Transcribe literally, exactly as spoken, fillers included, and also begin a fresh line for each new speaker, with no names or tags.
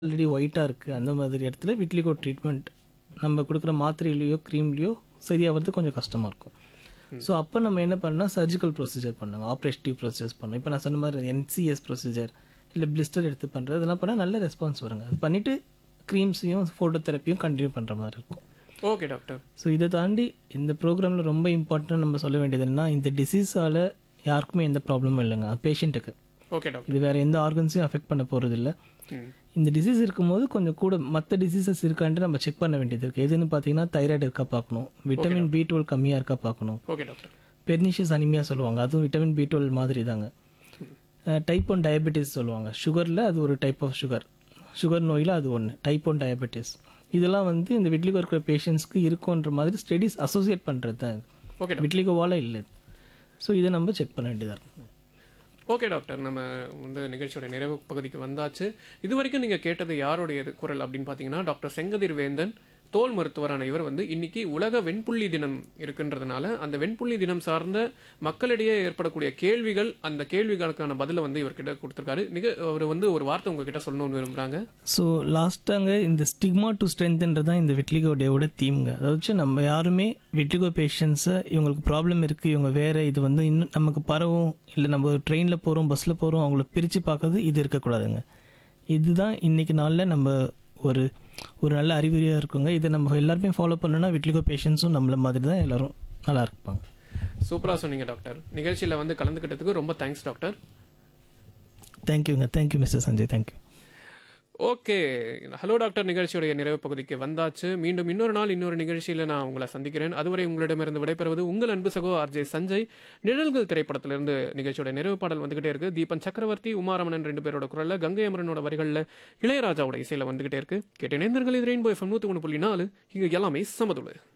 Already ஒயிட்டாக இருக்குது அந்த மாதிரி இடத்துல விட்லிகோ ட்ரீட்மெண்ட் நம்ம கொடுக்குற மாத்திரையிலையோ க்ரீம்லேயோ சரியாகிறது கொஞ்சம் கஷ்டமாக இருக்கும். ஸோ அப்போ நம்ம என்ன பண்ணால் சர்ஜிக்கல் ப்ரொசீஜர் பண்ணுங்க, ஆப்ரேட்டிவ் ப்ரொசீஜர்ஸ் பண்ணோம். இப்போ நான் சொன்ன மாதிரி என்சிஎஸ் ப்ரொசீஜர் இல்லை பிளிஸ்டர் எடுத்து பண்ணுறது இதெல்லாம் பண்ணால் நல்ல ரெஸ்பான்ஸ் வருங்க. அது பண்ணிவிட்டு க்ரீம்ஸையும் ஃபோட்டோ தெரப்பியும் கண்டினியூ பண்ணுற மாதிரி இருக்கும்.
Okay doctor.
ஸோ இதை தாண்டி இந்த ப்ரோக்ராமில் ரொம்ப இம்பார்ட்டன்ட் நம்ம சொல்ல வேண்டியது என்னன்னா, இந்த டிசீஸால் யாருக்குமே எந்த ப்ராப்ளமும் இல்லைங்க பேஷண்ட்டுக்கு.
Okay doctor.
இது வேறு எந்த ஆர்கன்ஸையும் அஃபெக்ட் பண்ண போகிறது இல்லை. இந்த டிசீஸ் இருக்கும்போது கொஞ்சம் கூட மற்ற டிசீசஸ் இருக்கான்ட்டு நம்ம செக் பண்ண வேண்டியது இருக்குது. எதுன்னு பார்த்தீங்கன்னா தைராய்டு இருக்கா பார்க்கணும், விட்டமின் பி டுவெல் கம்மியாக இருக்கா பார்க்கணும்.
Okay doctor.
பெர்னிஷியஸ் அனிமியா சொல்லுவாங்க, அதுவும் விட்டமின் பி டுவெல் மாதிரி தாங்க. டைப் ஒன் டயபெட்டிஸ் சொல்லுவாங்க, சுகரில் அது ஒரு டைப் ஆஃப் சுகர், சுகர் நோயில் அது ஒன்று டைப் ஒன் டயபெட்டிஸ். இதெல்லாம் வந்து இந்த விட்லிகோ இருக்கிற பேஷண்ட்ஸ்க்கு இருக்குன்ற மாதிரி ஸ்டடிஸ் அசோசியேட் பண்ணுறது தான்
ஓகே
விட்லிகோவால் இல்லை. ஸோ இதை நம்ம செக் பண்ண வேண்டியதாக இருக்கும்.
ஓகே டாக்டர், நம்ம வந்து நிகழ்ச்சியோட நிறைவு பகுதிக்கு வந்தாச்சு. இது வரைக்கும் நீங்கள் கேட்டது யாருடைய குரல் அப்படின்னு பார்த்தீங்கன்னா, டாக்டர் செங்கதிர் வேந்தன், தோல் மருத்துவரான இவர் வந்து இன்னைக்கு உலக வெண்புள்ளி தினம் இருக்குன்றதுனால அந்த வெண்புள்ளி தினம் சார்ந்த மக்களிடையே ஏற்படக்கூடிய கேள்விகள், அந்த கேள்விகளுக்கான பதிலை வந்து இவர்கிட்ட கொடுத்துருக்காரு. மிக அவர் வந்து ஒரு வார்த்தை உங்ககிட்ட சொல்லணும்னு விரும்புகிறாங்க.
ஸோ லாஸ்ட்டாங்க இந்த ஸ்டிக்மா டு ஸ்ட்ரென்த்ன்றது தான் இந்த விட்லிகோ டேவோட தீம்ங்க. அதாவது நம்ம யாருமே விட்லிகோ பேஷண்ட்ஸை இவங்களுக்கு ப்ராப்ளம் இருக்குது, இவங்க வேறு இது வந்து இன்னும் நமக்கு பரவும் இல்லை, நம்ம ட்ரெயினில் போகிறோம் பஸ்ஸில் போகிறோம் அவங்கள பிரித்து பார்க்கறது இது இருக்கக்கூடாதுங்க. இதுதான் இன்றைக்கி நாளில் நம்ம ஒரு ஒரு நல்ல அறிகுறியாக இருக்குங்க. இதை நம்ம எல்லாருமே ஃபாலோ பண்ணோன்னா விட்லிகோ பேஷண்ட்ஸும் நம்மள மாதிரி தான் எல்லோரும் நல்லா இருப்பாங்க.
சூப்பராக சொன்னீங்க டாக்டர். நிகழ்ச்சியில் வந்து கலந்துக்கிட்டதுக்கு ரொம்ப தேங்க்ஸ் டாக்டர்.
தேங்க்யூங்க. Thank you mister Sanjay. Thank you.
Okay, hello doctor நிகழ்ச்சியுடைய நிறைவு பகுதிக்கு வந்தாச்சு. மீண்டும் இன்னொரு நாள் இன்னொரு நிகழ்ச்சியில் நான் உங்களை சந்திக்கிறேன். அதுவரை உங்களிடமிருந்து விடைபெறுவது உங்கள் அன்பு சகோ ஆர்ஜே சஞ்சய். நிழல்கள் திரைப்படத்திலிருந்து நிகழ்ச்சியோட நிறைவு பாடல் வந்துகிட்டே இருக்கு. தீபன் சக்கரவர்த்தி, உமாரமணன் ரெண்டு பேரோட குரல்ல, கங்கை அமரனோட வரிகளில் இளையராஜாவோட இசையில வந்துகிட்டே இருக்கு. கேட்ட நேர்ந்தர்கள் இது ரெயின்போ எஃப்எம் நூற்றி ஒன்று புள்ளி நாலு. இங்கே எல்லாமே சமதுள்ள.